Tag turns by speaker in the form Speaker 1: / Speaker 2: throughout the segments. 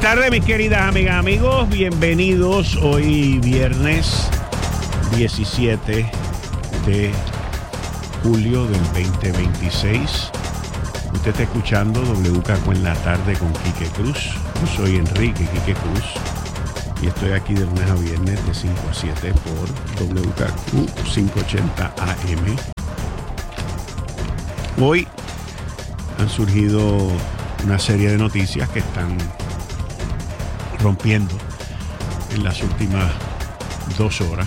Speaker 1: tardes, mis queridas amigas, amigos. Bienvenidos hoy viernes 17 de julio del 2026. Usted está escuchando WKQ en la tarde con Quique Cruz. Yo soy Enrique Quique Cruz y estoy aquí de lunes a viernes de 5 a 7 por WKQ 580 AM. Hoy han surgido una serie de noticias que están rompiendo en las últimas 2 horas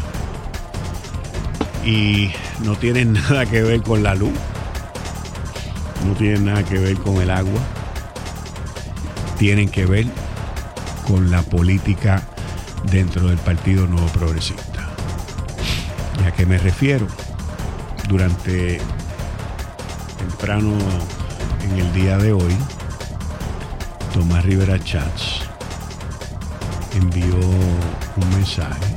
Speaker 1: y no tienen nada que ver con la luz, no tienen nada que ver con el agua, tienen que ver con la política dentro del Partido Nuevo Progresista. ¿Y a qué me refiero? Durante temprano en el día de hoy, Tomás Rivera Schatz envió un mensaje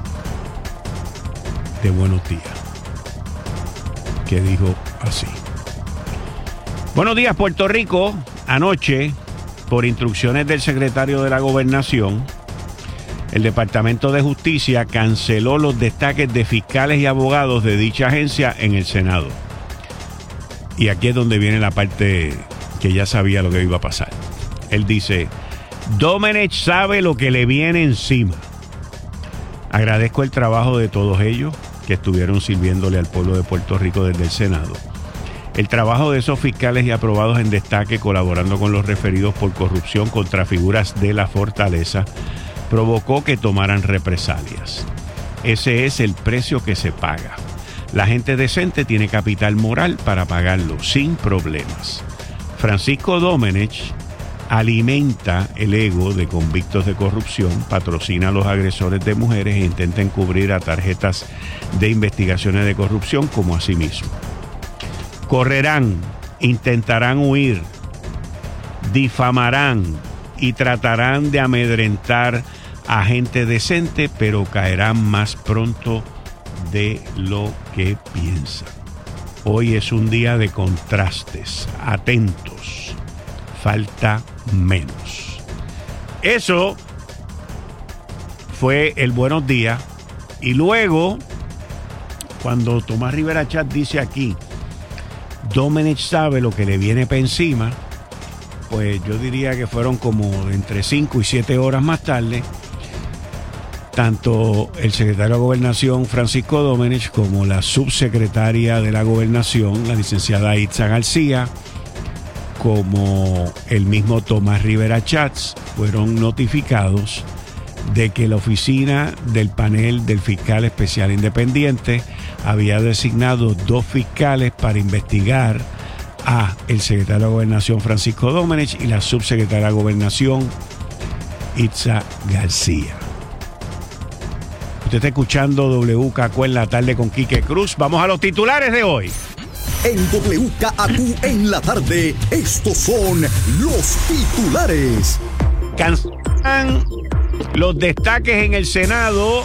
Speaker 1: de buenos días que dijo así: buenos días, Puerto Rico. Anoche, por instrucciones del secretario de la Gobernación, el Departamento de Justicia canceló los destaques de fiscales y abogados de dicha agencia en el Senado. Y aquí es donde viene la parte que ya sabía lo que iba a pasar. Él dice: Domenech sabe lo que le viene encima. Agradezco el trabajo de todos ellos que estuvieron sirviéndole al pueblo de Puerto Rico desde el Senado. El trabajo de esos fiscales y aprobados en destaque colaborando con los referidos por corrupción contra figuras de la fortaleza provocó que tomaran represalias. Ese es el precio que se paga. La gente decente tiene capital moral para pagarlo sin problemas. Francisco Domenech alimenta el ego de convictos de corrupción, patrocina a los agresores de mujeres e intenta encubrir a tarjetas de investigaciones de corrupción como a sí mismo. Correrán, intentarán huir, difamarán y tratarán de amedrentar a gente decente, pero caerán más pronto de lo que piensan. Hoy es un día de contrastes. Atentos. Falta menos. Eso fue el buenos días. Y luego, cuando Tomás Rivera Schatz dice aquí, Domenech sabe lo que le viene para encima, pues yo diría que fueron como entre 5 y 7 horas más tarde, tanto el secretario de Gobernación, Francisco Domenech, como la subsecretaria de la Gobernación, la licenciada Itza García, como el mismo Tomás Rivera Schatz, fueron notificados de que la oficina del panel del fiscal especial independiente había designado 2 fiscales para investigar a el secretario de Gobernación, Francisco Domenech, y la subsecretaria de Gobernación, Itza García. Usted está escuchando WKQ en la tarde con Quique Cruz. Vamos a los titulares de hoy.
Speaker 2: En WKQ en la tarde, estos son los titulares.
Speaker 1: Cancelan los destaques en el Senado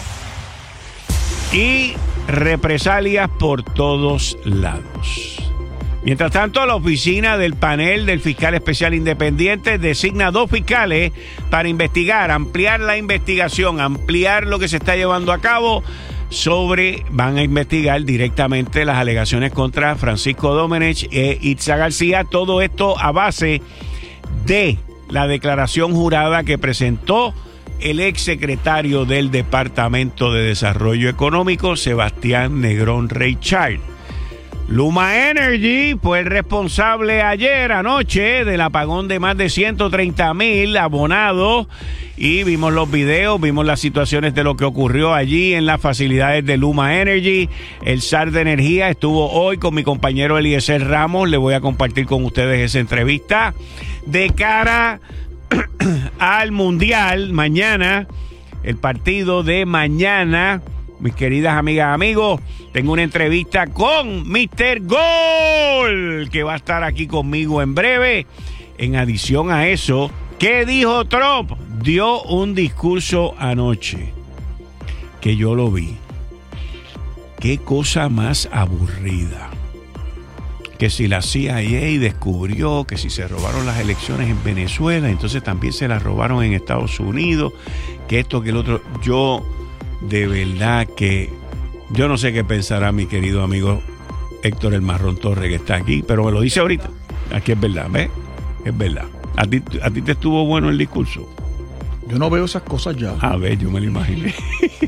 Speaker 1: y represalias por todos lados. Mientras tanto, la oficina del panel del fiscal especial independiente designa 2 fiscales para investigar, ampliar la investigación, ampliar lo que se está llevando a cabo van a investigar directamente las alegaciones contra Francisco Domenech e Itza García. Todo esto a base de la declaración jurada que presentó el exsecretario del Departamento de Desarrollo Económico, Sebastián Negrón Reichard. Luma Energy fue el responsable anoche del apagón de más de 130,000 abonados, y vimos los videos, vimos las situaciones de lo que ocurrió allí en las facilidades de Luma Energy. El SAR de Energía estuvo hoy con mi compañero Eliezer Ramos. Le voy a compartir con ustedes esa entrevista de cara al Mundial mañana, el partido de mañana. Mis queridas amigas, amigos, tengo una entrevista con Mr. Gol, que va a estar aquí conmigo en breve. En adición a eso, ¿qué dijo Trump? Dio un discurso anoche, que yo lo vi. Qué cosa más aburrida. que si la CIA descubrió que si se robaron las elecciones en Venezuela, entonces también se las robaron en Estados Unidos, que esto, que el otro. Yo, de verdad que, yo no sé qué pensará mi querido amigo Héctor el Marrón Torres, que está aquí, pero me lo dice ahorita. Aquí es verdad, ¿ves? Es verdad. ¿A ti te estuvo bueno el discurso?
Speaker 3: Yo no veo esas cosas ya.
Speaker 1: A ver, yo me lo imaginé.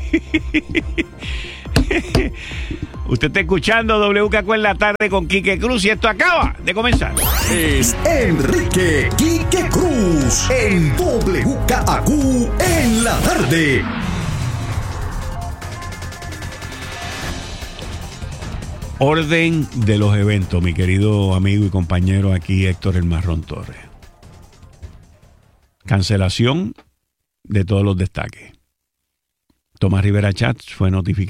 Speaker 1: Usted está escuchando WKQ en la tarde con Quique Cruz y esto acaba de comenzar.
Speaker 2: Es Enrique Quique Cruz en WKQ en la tarde.
Speaker 1: Orden de los eventos, mi querido amigo y compañero aquí, Héctor el Marrón Torres. Cancelación de todos los destaques. Tomás Rivera Chats fue notificado